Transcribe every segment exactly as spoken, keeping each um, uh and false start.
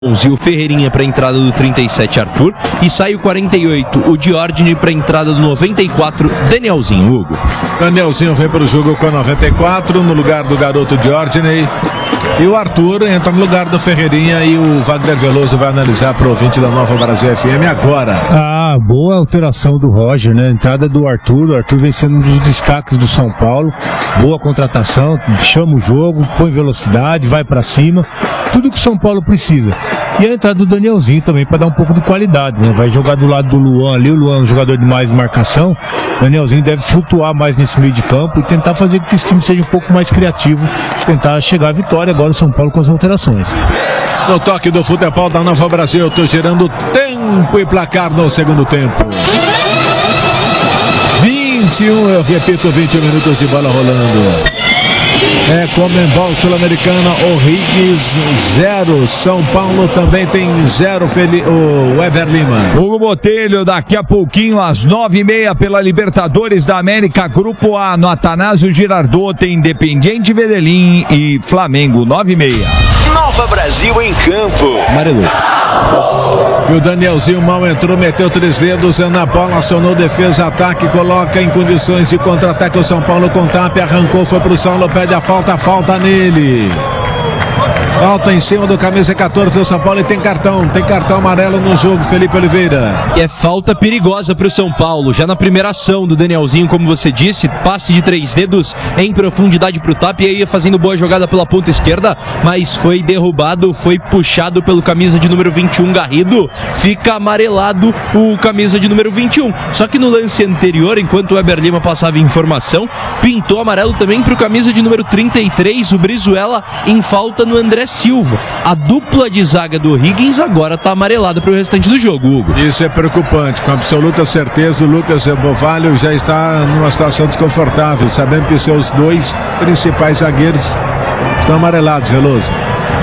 onze o Ferreirinha para a entrada do trinta e sete Arthur e sai o quarenta e oito o Diordine para a entrada do noventa e quatro Danielzinho. Hugo. Danielzinho vem para o jogo com a noventa e quatro no lugar do garoto Diordine. E o Arthur entra no lugar do Ferreirinha e o Wagner Veloso vai analisar para o ouvinte da Nova Brasil F M agora. Ah, boa alteração do Roger, né? Entrada do Arthur, o Arthur vem sendo um dos destaques do São Paulo. Boa contratação, chama o jogo, põe velocidade, vai para cima. Tudo que o São Paulo precisa. E a entrada do Danielzinho também para dar um pouco de qualidade, né? Vai jogar do lado do Luan ali, o Luan é um jogador de mais marcação. O Danielzinho deve flutuar mais nesse meio de campo e tentar fazer com que esse time seja um pouco mais criativo, tentar chegar à vitória agora o São Paulo com as alterações. No toque do futebol da Nova Brasil, eu tô gerando tempo e placar no segundo tempo. vinte e um, eu repito, vinte e um minutos de bola rolando. É Comembol Sul-Americana, O'Higgins zero, São Paulo também tem zero, Feli- o Ever Lima. Hugo Botelho, daqui a pouquinho às nove e meia pela Libertadores da América, Grupo A, no Atanásio Girardot, tem Independiente Medellín e Flamengo, nove e meia. Nova Brasil em campo. Amarelo. E o Danielzinho mal entrou, meteu três dedos na bola, acionou defesa, ataque, coloca em condições de contra-ataque o São Paulo com tap, arrancou, foi pro Saulo, pede a falta, falta nele. Falta em cima do camisa quatorze do São Paulo e tem cartão, tem cartão amarelo no jogo, Felipe Oliveira. E é falta perigosa para o São Paulo, já na primeira ação do Danielzinho, como você disse, passe de três dedos em profundidade para o tap, e aí ia fazendo boa jogada pela ponta esquerda, mas foi derrubado, foi puxado pelo camisa de número vinte e um, Garrido, fica amarelado o camisa de número vinte e um, só que no lance anterior, enquanto o Eber Lima passava informação, pintou amarelo também para o camisa de número trinta e três, o Brizuela, em falta no André Silva. A dupla de zaga do Higgins agora está amarelada para o restante do jogo, Hugo. Isso é preocupante, com absoluta certeza o Lucas Bovalho já está numa situação desconfortável, sabendo que seus dois principais zagueiros estão amarelados, Veloso.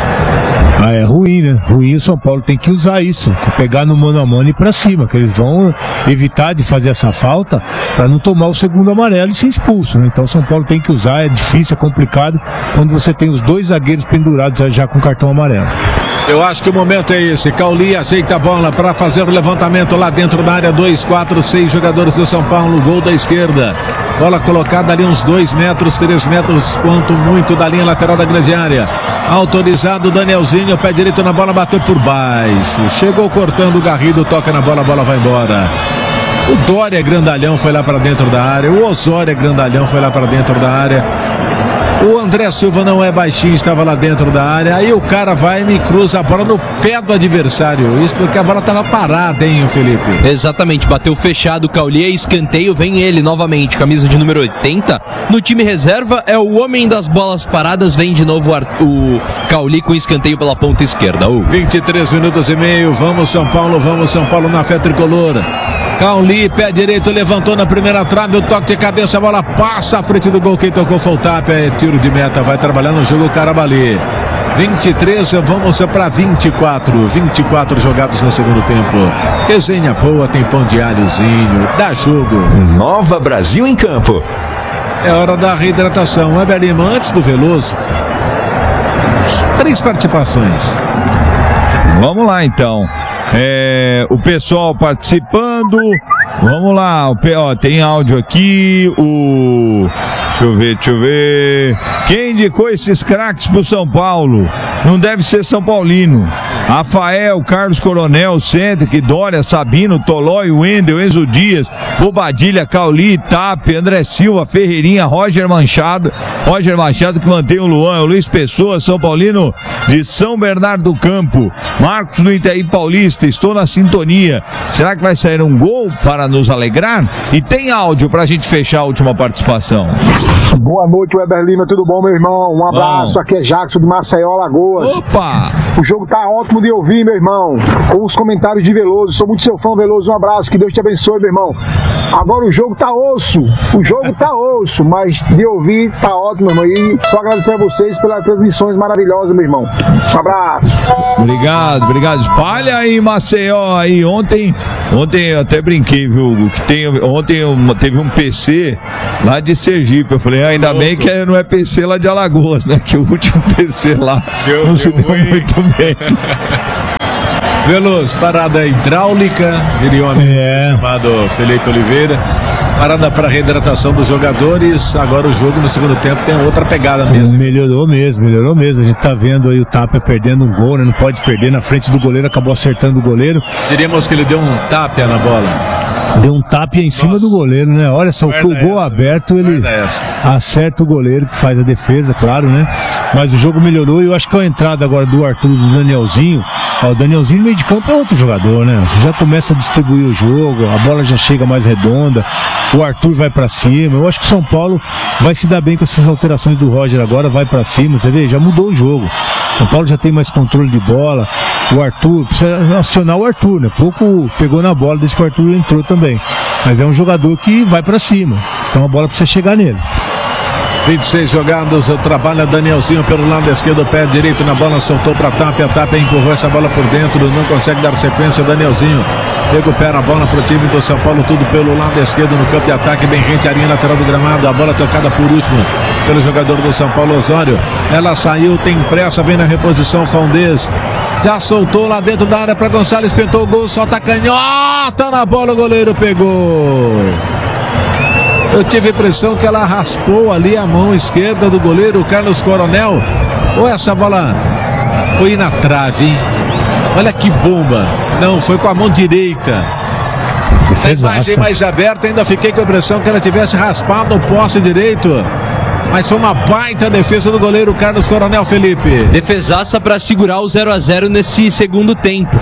Ah, é ruim, né? Ruim, o São Paulo tem que usar isso, pegar no mano a mano e ir pra cima, que eles vão evitar de fazer essa falta para não tomar o segundo amarelo e ser expulso, né? Então o São Paulo tem que usar, é difícil, é complicado quando você tem os dois zagueiros pendurados já com cartão amarelo. Eu acho que o momento é esse. Cauli ajeita a bola para fazer o levantamento lá dentro da área. Dois, quatro, seis jogadores do São Paulo. Gol da esquerda. Bola colocada ali uns dois metros, três metros, quanto muito da linha lateral da grande área. Autorizado o Danielzinho, pé direito na bola, bateu por baixo. Chegou cortando o Garrido, toca na bola, a bola vai embora. O Dória Grandalhão foi lá para dentro da área. O Osório Grandalhão foi lá para dentro da área. O André Silva não é baixinho, estava lá dentro da área. Aí o cara vai e me cruza a bola no pé do adversário. Isso porque a bola estava parada, hein, Felipe? Exatamente, bateu fechado o Cauli, escanteio, vem ele novamente, camisa de número oitenta. No time reserva é o homem das bolas paradas, vem de novo o Cauli com escanteio pela ponta esquerda. Uh. vinte e três minutos e meio, vamos São Paulo, vamos São Paulo na fé tricolor. Cauli, pé direito, levantou na primeira trave, o toque de cabeça, a bola passa à frente do gol, quem tocou foi o tap, é tiro de meta, vai trabalhar no jogo o Carabali. vinte e três, vamos para vinte e quatro, vinte e quatro jogados no segundo tempo. Resenha boa, tem pão de alhozinho, dá jogo. Nova Brasil em campo. É hora da reidratação. Eber Lima, antes do Veloso, três participações. Vamos lá então. É, o pessoal participando. Vamos lá, o, ó, tem áudio aqui. O. Deixa eu ver, deixa eu ver. Quem indicou esses craques pro São Paulo? Não deve ser São Paulino. Rafael, Carlos Coronel, Cedric, Dória, Sabino, Tolói, Wendel, Enzo Dias, Bobadilha, Cauli, Tap, André Silva, Ferreirinha, Roger Machado, Roger Machado que mantém o Luan, o Luiz Pessoa, São Paulino de São Bernardo do Campo, Marcos do Itaí Paulista, estou na sintonia. Será que vai sair um gol para nos alegrar? E tem áudio pra gente fechar a última participação. Boa noite, Eber Lima, tudo bom, meu irmão? Um abraço, bom. Aqui é Jackson de Maceió, Alagoas. Opa! O jogo tá ótimo de ouvir, meu irmão, com os comentários de Veloso, sou muito seu fã, Veloso, um abraço, que Deus te abençoe, meu irmão. Agora o jogo tá osso, o jogo tá osso, mas de ouvir tá ótimo, meu irmão, e só agradecer a vocês pelas transmissões maravilhosas, meu irmão. Um abraço. Obrigado, obrigado. Espalha aí, Maceió, aí, ontem Ontem eu até brinquei, viu, Hugo, que tem, ontem eu, teve um P C lá de Sergipe. Eu falei, ah, ainda bem que não é P C lá de Alagoas, né? Que o último P C lá deu, não se deu deu ruim. muito bem. Veloz, parada hidráulica, diria um amigo É. chamado Felipe Oliveira. Parada para reidratação dos jogadores. Agora o jogo no segundo tempo tem outra pegada mesmo. Melhorou mesmo, melhorou mesmo. A gente tá vendo aí o Tapia perdendo um gol, né? Não pode perder na frente do goleiro, acabou acertando o goleiro. Diríamos que ele deu um tapa na bola. Deu um tapia em cima do goleiro, né? Olha só, Guarda o gol essa, aberto, ele guarda essa. acerta o goleiro que faz a defesa, claro, né? Mas o jogo melhorou e eu acho que a entrada agora do Arthur e do Danielzinho, ó, o Danielzinho no meio de campo é outro jogador, né? Você já começa a distribuir o jogo, a bola já chega mais redonda, o Arthur vai pra cima. Eu acho que o São Paulo vai se dar bem com essas alterações do Roger agora, vai pra cima, você vê, já mudou o jogo. São Paulo já tem mais controle de bola, o Arthur, precisa acionar o Arthur, né? Pouco pegou na bola desde que o Arthur entrou também. Mas é um jogador que vai pra cima, então a bola precisa chegar nele. vinte e seis jogados, trabalha Danielzinho pelo lado esquerdo, pé direito na bola, soltou pra Tapia, Tapia empurrou essa bola por dentro, não consegue dar sequência, Danielzinho recupera a bola pro time do São Paulo, tudo pelo lado esquerdo no campo de ataque, bem rente à linha lateral do gramado, a bola tocada por último pelo jogador do São Paulo, Osório, ela saiu, tem pressa, vem na reposição, Faldez, já soltou lá dentro da área pra Gonçalves, pintou o gol, solta a canhota na bola, o goleiro pegou. Eu tive a impressão que ela raspou ali a mão esquerda do goleiro Carlos Coronel. Ou essa bola foi na trave, hein? Olha que bomba. Não, foi com a mão direita. A imagem mais aberta, ainda fiquei com a impressão que ela tivesse raspado o poste direito. Mas foi uma baita defesa do goleiro Carlos Coronel, Felipe. Defesaça para segurar o zero a zero nesse segundo tempo.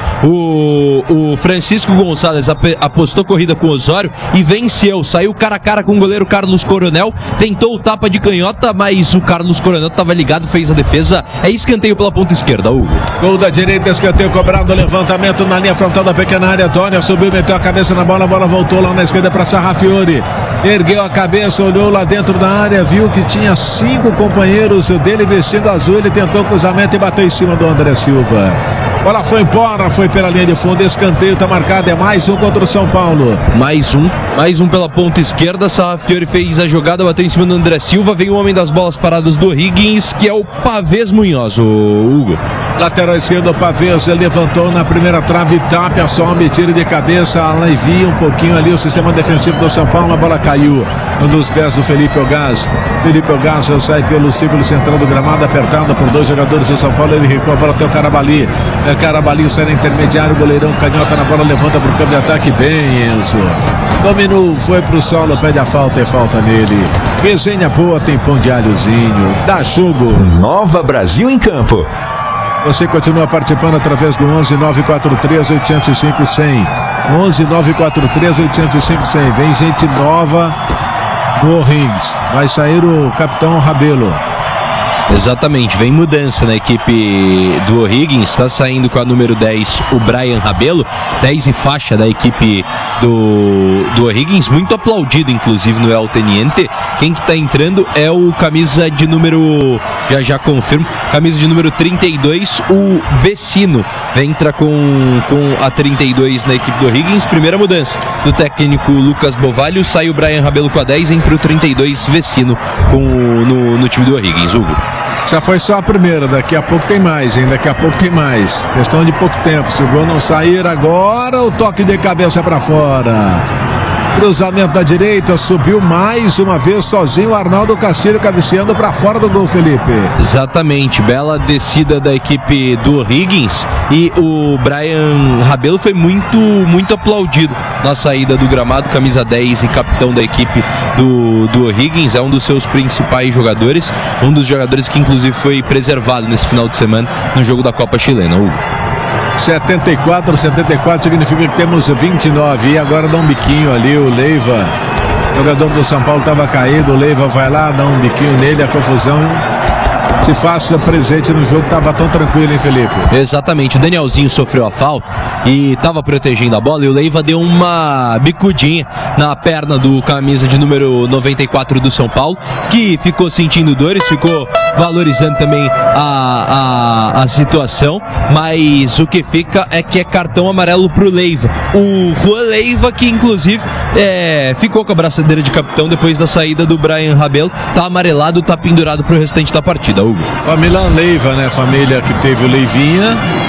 O, o Francisco Gonçalves ap- apostou corrida com o Osório e venceu. Saiu cara a cara com o goleiro Carlos Coronel. Tentou o tapa de canhota, mas o Carlos Coronel estava ligado, fez a defesa. É escanteio pela ponta esquerda, Hugo. Gol da direita, escanteio cobrado, levantamento na linha frontal da pequena área. Dória subiu, meteu a cabeça na bola, a bola voltou lá na esquerda para Sarrafiori. Ergueu a cabeça, olhou lá dentro da área, viu que tinha cinco companheiros dele vestindo azul, ele tentou o cruzamento e bateu em cima do André Silva. Bola foi embora, foi pela linha de fundo, escanteio tá marcado, é mais um contra o São Paulo. Mais um, mais um pela ponta esquerda, Sarrafiori fez a jogada, bateu em cima do André Silva, vem o homem das bolas paradas do Higgins, que é o Pavês Munhoz, o Hugo. Lateral esquerdo, Pavês levantou na primeira trave, Tapia, some, tiro de cabeça, alivia um pouquinho ali o sistema defensivo do São Paulo, a bola caiu nos pés do Felipe Ogaz. Felipe Ogaz sai pelo círculo central do gramado, apertado por dois jogadores do São Paulo, ele recua a bola até o Carabali. É, Carabali sai na intermediário, goleirão canhota na bola, levanta pro campo de ataque, bem, Enzo. Dominou, foi pro solo, pede a falta e falta nele. Resenha boa, tem pão de alhozinho, dá jogo. Nova Brasil em Campo. Você continua participando através do onze nove quatro três oito zero cinco cem. onze nove quatro três oito zero cinco cem. Vem gente nova no Rings. Vai sair o capitão Rabelo. Exatamente, vem mudança na equipe do O'Higgins, está saindo com a número dez o Brian Rabelo, dez e faixa da equipe do, do O'Higgins, muito aplaudido inclusive no El Teniente. Quem que tá entrando é o camisa de número, já já confirmo, camisa de número trinta e dois, o Vecino, vem entrar com, com a trinta e dois na equipe do O'Higgins. Primeira mudança do técnico Lucas Bovalho, sai o Brian Rabelo com a dez, entra o trinta e dois Vecino com, no, no time do O'Higgins, Hugo. Essa foi só a primeira, daqui a pouco tem mais, hein? Daqui a pouco tem mais. Questão de pouco tempo. Se o gol não sair agora, o toque de cabeça pra fora. Cruzamento da direita, subiu mais uma vez sozinho o Arnaldo Castilho cabeceando pra fora do gol, Felipe. Exatamente, bela descida da equipe do Higgins e o Brian Rabelo foi muito, muito aplaudido na saída do gramado, camisa dez e capitão da equipe do, do Higgins, é um dos seus principais jogadores, um dos jogadores que inclusive foi preservado nesse final de semana no jogo da Copa Chilena, Hugo. setenta e quatro, setenta e quatro significa que temos vinte e nove. E agora dá um biquinho ali o Leiva. O jogador do São Paulo estava caído. O Leiva vai lá, dá um biquinho nele. A confusão se faça presente no jogo. Estava tão tranquilo, hein, Felipe? Exatamente. O Danielzinho sofreu a falta e estava protegendo a bola. E o Leiva deu uma bicudinha na perna do camisa de número noventa e quatro do São Paulo, que ficou sentindo dores, ficou valorizando também a, a, a situação, mas o que fica é que é cartão amarelo pro Leiva. O Juan Leiva, que inclusive é, ficou com a braçadeira de capitão depois da saída do Brian Rabelo, tá amarelado, tá pendurado pro restante da partida, Hugo. Família Leiva, né? Família que teve o Leivinha